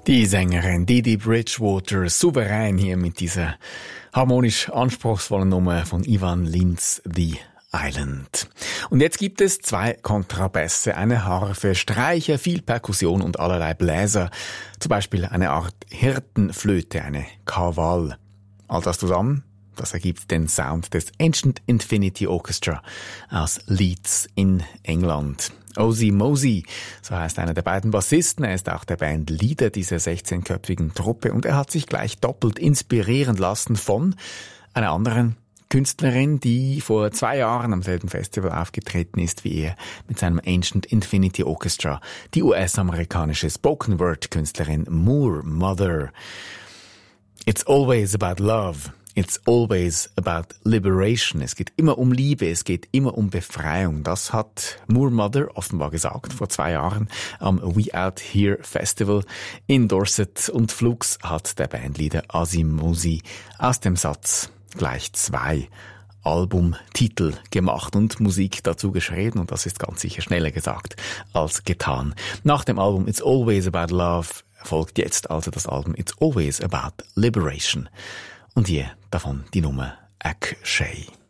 Die Sängerin Didi Bridgewater, souverän hier mit dieser harmonisch anspruchsvollen Nummer von Ivan Lins, The Island. Und jetzt gibt es 2 Kontrabässe, eine Harfe, Streicher, viel Perkussion und allerlei Bläser. Zum Beispiel eine Art Hirtenflöte, eine Kaval. All das zusammen, das ergibt den Sound des Ancient Infinity Orchestra aus Leeds in England. Ozzy Mosey, so heißt einer der beiden Bassisten. Er ist auch der Bandleader dieser 16-köpfigen Truppe und er hat sich gleich doppelt inspirieren lassen von einer anderen Künstlerin, die vor 2 Jahren am selben Festival aufgetreten ist wie er mit seinem Ancient Infinity Orchestra, die US-amerikanische Spoken-Word-Künstlerin Moor Mother. It's always about love. It's always about liberation. Es geht immer um Liebe, es geht immer um Befreiung. Das hat Moor Mother offenbar gesagt vor 2 Jahren am We Out Here Festival in Dorset. Und flugs hat der Bandleader Ozzy Mosey aus dem Satz gleich 2 Albumtitel gemacht und Musik dazu geschrieben. Und das ist ganz sicher schneller gesagt als getan. Nach dem Album It's Always About Love folgt jetzt also das Album It's Always About Liberation. Und hier davon die Nummer Akshay.